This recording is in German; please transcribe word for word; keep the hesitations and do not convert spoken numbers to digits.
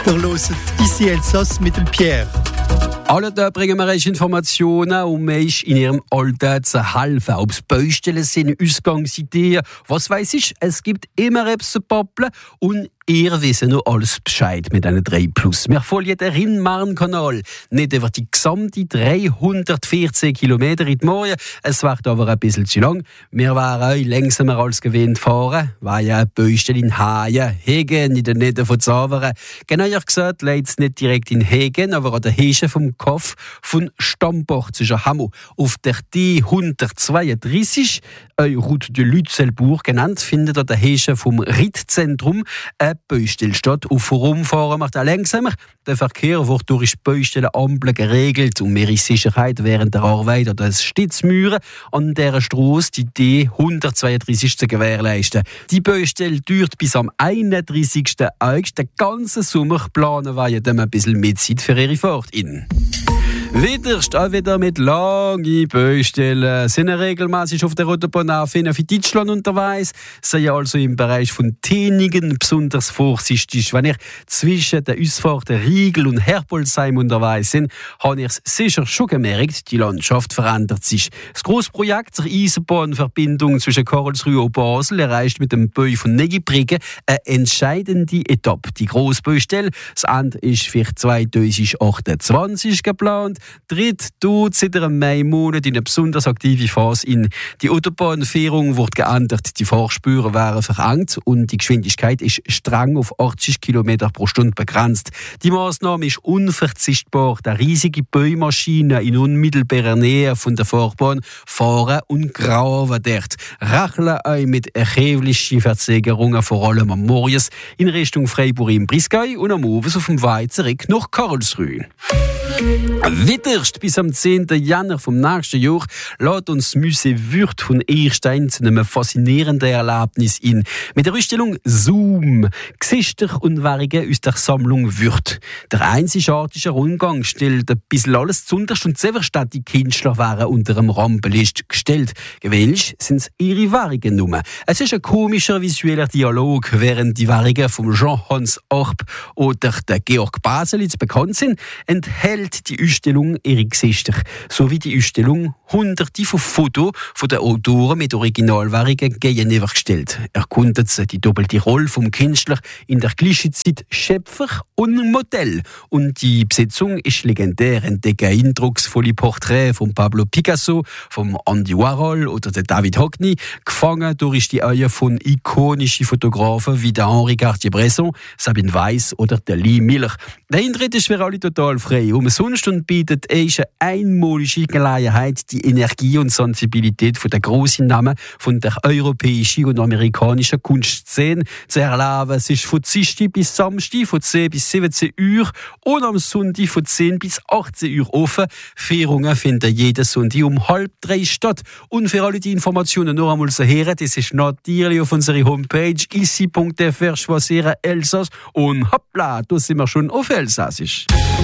Ihr hört «Ici Elsass» mit dem Pierre. Alle da bringen wir euch Informationen, um euch in ihrem Alltag zu helfen. Ob es Baustellen sind, Ausgangsideen, was weiss ich, es gibt immer etwas zu pappeln und ihr wisst noch alles Bescheid mit diesen drei Plus. Wir folgen den Rhein-Marne-Kanal, nicht über die gesamte dreihundertvierzehn Kilometer in die Morgen. Es wird aber ein bisschen zu lang. Wir waren euch langsamer als gewöhnt fahren, weil ja Baustelle in Haien, Hegen, in der Nähe von Zaveren. Genauer gesagt, leidet es nicht direkt in Hegen, aber an der Hesche vom Kaff von Stampach zwischen Hamo. Auf der D hundertzweiunddreißig, äh, Route de Lützelburg genannt, findet an der Hesche vom Rittzentrum eine Baustelle statt. Auf Rumfahren macht auch langsamer. Der Verkehr wird durch Baustellenampeln geregelt, um mehr Sicherheit während der Arbeit oder des Stitzmauern an dieser Strasse die D hundertzweiunddreißig zu gewährleisten. Die Baustelle dauert bis am einunddreißigsten August. Den ganzen Sommer planen wir ja dann ein bisschen mehr Zeit für ihre Fahrt in. Wiederst auch wieder mit langen Baustellen. Sind regelmäßig auf der Autobahn A fünf für Deutschland unterwegs. Seien also im Bereich von Tänigen besonders vorsichtig. Wenn ihr zwischen den Ausfahrten Riegel und Herbolzheim unterwegs sind, habt ihr es sicher schon gemerkt, die Landschaft verändert sich. Das grosse Projekt zur Eisenbahnverbindung zwischen Karlsruhe und Basel erreicht mit dem Bau von Negibrigge eine entscheidende Etappe. Die grosse Baustelle, das Ende ist für zweitausendachtundzwanzig geplant. Dritt tut seit einem Mai-Monat in eine besonders aktive Phase in. Die Autobahnführung wird geändert, die Fahrspuren werden verengt und die Geschwindigkeit ist streng auf achtzig Kilometer pro Stunde begrenzt. Die Massnahme ist unverzichtbar, da riesige Baumaschinen in unmittelbarer Nähe von der Fahrbahn fahren und graben dort. Rechnen euch mit erheblichen Verzögerungen, vor allem am Morgens in Richtung Freiburg im Briskei und am Abend auf dem Weg zurück nach Karlsruhe. Widerst bis am zehnten Januar vom nächsten Jahr lädt uns das Museum Würth von Erstein zu einem faszinierenden Erlebnis in. Mit der Ausstellung Zoom, Gesichter und Währungen aus der Sammlung Würth. Der einzigartige Rundgang stellt ein bisschen alles zuunterst und zuerst die Künstler waren unter einem Rampenlicht gestellt. Gewöhnlich sind es ihre Währungen nur. Es ist ein komischer visueller Dialog, während die Währungen von Jean-Hans Arp oder der Georg Baselitz bekannt sind, enthält die Ausstellung ihre Gesichter, sowie die Ausstellung Hunderte von Fotos von den Autoren mit Originalwährungen gegenübergestellt. Erkundet sie die doppelte Rolle vom Künstler in der gleichen Zeit Schöpfer und Modell. Und die Besetzung ist legendär. Entdecken eindrucksvolle Porträts von Pablo Picasso, von Andy Warhol oder der David Hockney, gefangen durch die Augen von ikonischen Fotografen wie der Henri Cartier-Bresson, Sabine Weiss oder der Lee Miller. Der Eintritt ist für alle total frei. Umsonst und bietet eine einmalige Gelegenheit, die Energie und Sensibilität von der grossen Namen von der europäischen und amerikanischen Kunstszene zu erleben. Es ist von Dienstag bis Samstag von zehn bis siebzehn Uhr und am Sonntag von zehn bis achtzehn Uhr offen. Führungen finden jeden Sonntag um halb drei statt. Und für alle die Informationen noch einmal zu hören, das ist natürlich auf unserer Homepage ici punkt f r choisir Elsass und hoppla, da sind wir schon auf Elsassisch.